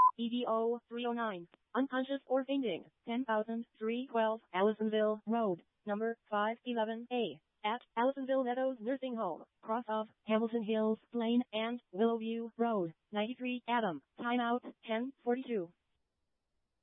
EDO 309. Unconscious or fainting. 10,312 Allisonville Road, number 511A. At Allisonville Meadows Nursing Home, cross of Hamilton Hills Lane and Willowview Road, 93 Adam. Timeout 10:42.